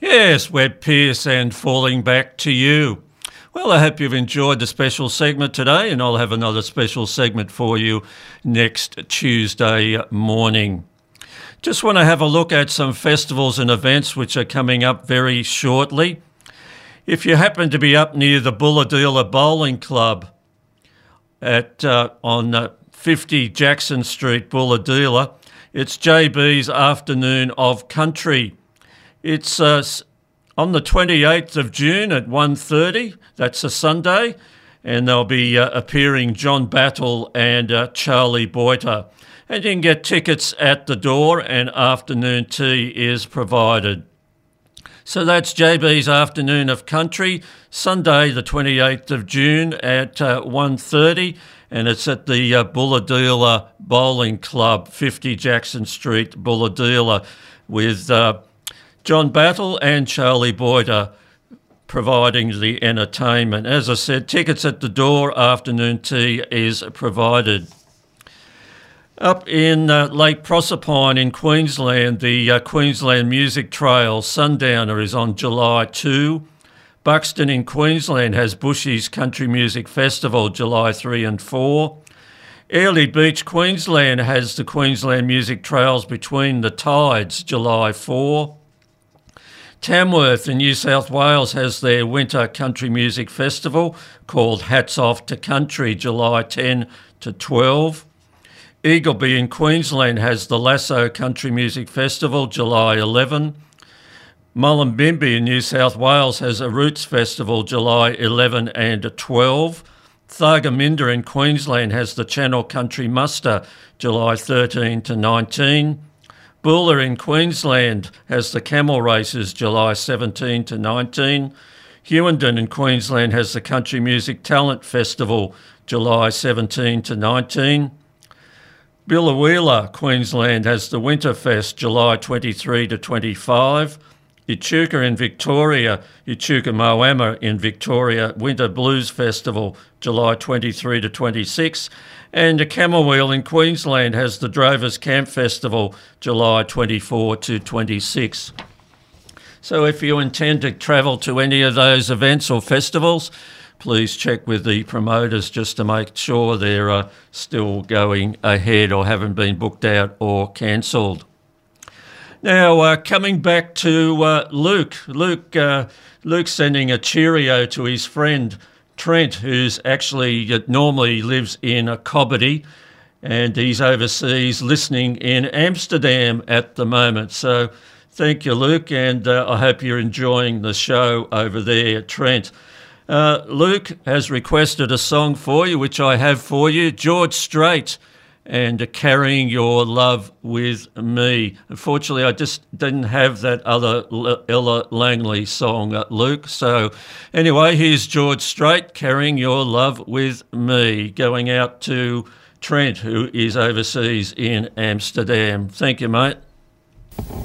Yes, Webb Pierce and Falling Back to You. Well, I hope you've enjoyed the special segment today, and I'll have another special segment for you next Tuesday morning. Just want to have a look at some festivals and events which are coming up very shortly. If you happen to be up near the Bulahdelah Bowling Club on 50 Jackson Street, Bulahdelah, it's JB's Afternoon of Country. It's on the 28th of June at 1:30. That's a Sunday. And they'll be appearing John Battle and Charlie Boyter. And you can get tickets at the door, and afternoon tea is provided. So that's JB's Afternoon of Country, Sunday the 28th of June at 1:30. And it's at the Bulahdelah Bowling Club, 50 Jackson Street, Bulahdelah, with John Battle and Charlie Boyter providing the entertainment. As I said, tickets at the door, afternoon tea is provided. Up in Lake Proserpine in Queensland, the Queensland Music Trail Sundowner is on July 2. Buxton in Queensland has Bushy's Country Music Festival July 3 and 4. Airlie Beach, Queensland has the Queensland Music Trails Between the Tides July 4. Tamworth in New South Wales has their Winter Country Music Festival called Hats Off to Country, July 10 to 12. Eagleby in Queensland has the Lasso Country Music Festival, July 11. Mullumbimby in New South Wales has a Roots Festival, July 11 and 12. Thargomindah in Queensland has the Channel Country Muster, July 13 to 19. Bulla in Queensland has the Camel Races, July 17 to 19. Hewenden in Queensland has the Country Music Talent Festival, July 17 to 19. Biloela, Queensland has the Winterfest, July 23 to 25. Echuca in Victoria, Echuca Moama in Victoria, Winter Blues Festival, July 23 to 26. And Camberwell in Queensland has the Drovers Camp Festival, July 24 to 26. So if you intend to travel to any of those events or festivals, please check with the promoters just to make sure they're still going ahead or haven't been booked out or cancelled. Now, coming back to Luke. Luke's sending a cheerio to his friend Trent, who's actually normally lives in Cobbitty, and he's overseas listening in Amsterdam at the moment. So thank you, Luke, and I hope you're enjoying the show over there, Trent. Luke has requested a song for you, which I have for you, George Strait and Carrying Your Love With Me. Unfortunately, I just didn't have that other Ella Langley song, Luke. So anyway, here's George Strait, Carrying Your Love With Me, going out to Trent, who is overseas in Amsterdam. Thank you, mate.